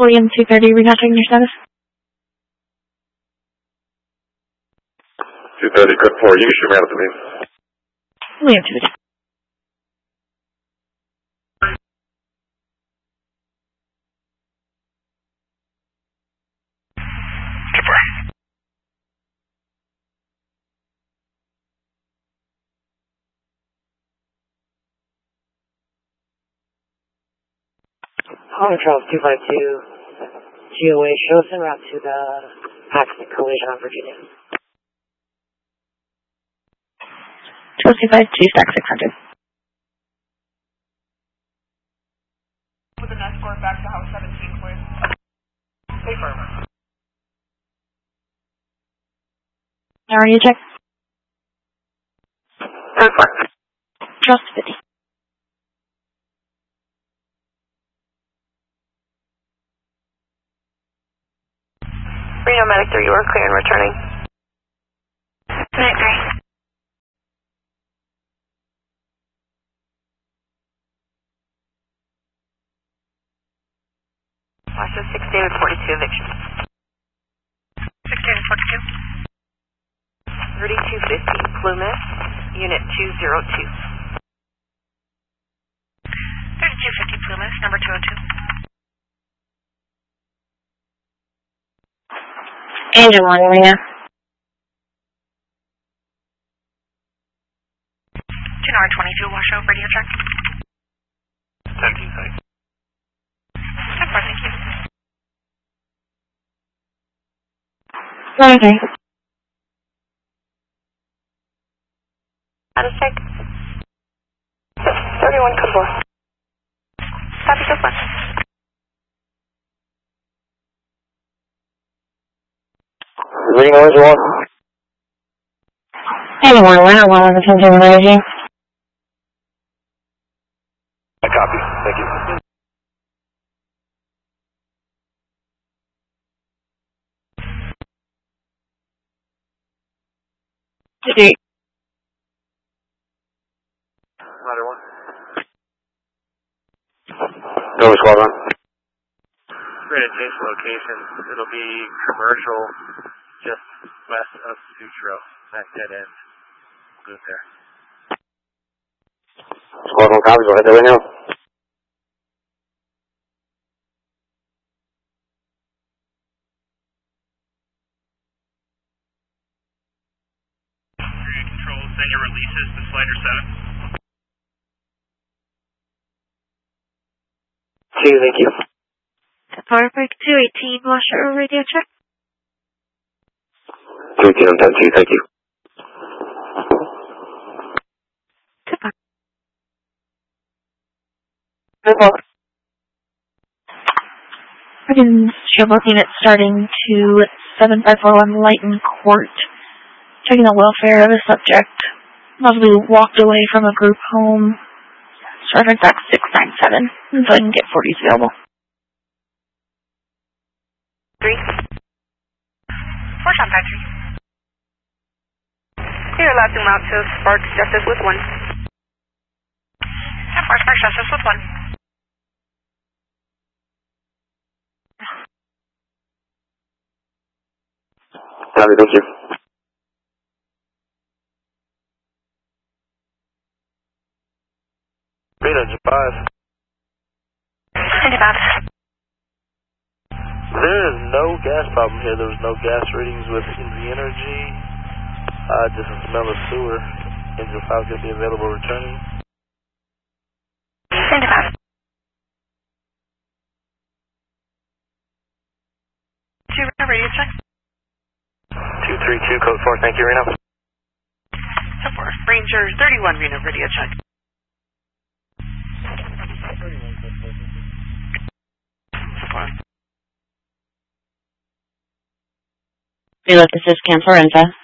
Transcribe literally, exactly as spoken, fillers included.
William two thirty, we're not checking your status. two thirty, good for you. Should round to me. William two thirty. Holland Charles two five two, G O A, show us en route to the accident collision on Virginia. Charles two five two, stack six hundred. With an escort back to house seventeen, please. Stay firm. Area check. ten five. Charles two fifty. Reno Medic three, you are clear and returning. Medic three. Washington six David forty-two, eviction. six David forty-two. thirty-two fifty, Plymouth, unit two zero two. thirty-two fifty Plymouth, number two oh two. Angel one, Arena. Janara twenty-two, wash out, radio check. seventeen, thanks. ten four, thank you. Okay. Status check. thirty-one, code four. Copy, so far. Reno is one. Anyone, we're not one of the attention emergency. I copy. Thank you. Dude. Ladder one. Nova Squad one. We're going to change the location. It'll be commercial, just west of Sutro. That dead end. Move there. Squad one copy. Go ahead there right now. Control, send your releases to Slider seven. Two, thank you. Firebreak two eighteen, washer radio check. two eighteen on ten two, thank you. Goodbye. Goodbye. Friggin' Showboat unit starting to seven five four one Lighton Court. Checking the welfare of the subject. Possibly walked away from a group home. Started back six nine seven. Until I can get forties available. Three. Four shot five three. You're allowed to mount to Sparks Justice with one. ten four, Sparks Justice with one. Copy, thank you. Reno, G five. ninety-five. There is no gas problem here. There was no gas readings with Envy Energy. Uh, just a smell of sewer. Engine five going to be available returning. ninety-five. Two radio check. two three two, code four, thank you, Reno. ten four, Ranger thirty-one, Reno radio check. Reload, this is Cam Florenza.